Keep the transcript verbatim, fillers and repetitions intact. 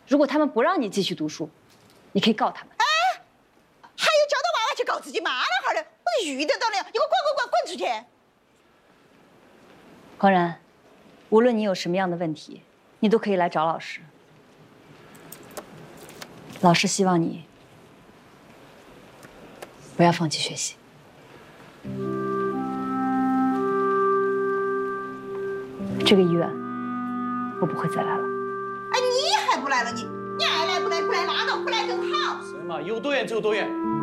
如果他们不让你继续读书，你可以告他们。 哎，还有教导娃娃去告自己妈那哈儿的，我就遇得到了，你给我滚滚滚滚出去！ 黄然，无论你有什么样的问题，你都可以来找老师。老师希望你不要放弃学习。这个医院，我不会再来了。 哎，你还不来了你？你爱来不来不来拉倒，不来更好。 是嘛，有多远走多远。